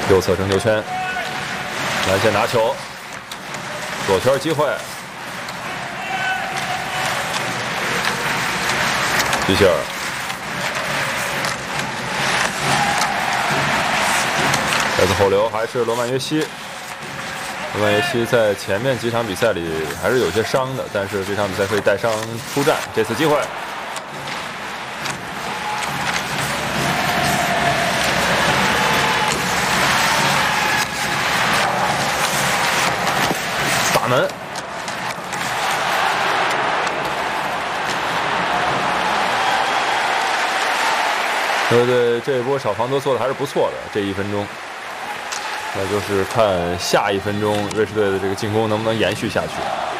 右侧争球圈，蓝线拿球，左圈机会，皮切尔。 再次后流还是罗曼约西。罗曼约西在前面几场比赛里还是有些伤的，但是这场比赛可以带伤出战。这次机会，打门。球队这一波小防都做的还是不错的，这1分钟。 那就是看下1分钟瑞士队的这个进攻能不能延续下去。